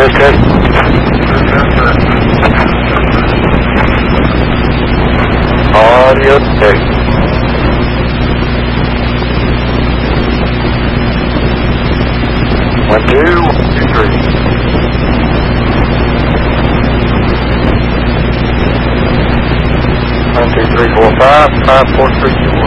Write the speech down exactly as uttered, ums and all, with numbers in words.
check. Audio check. One, two, one, two, three. One, two, three, four, five, five, four, three, two,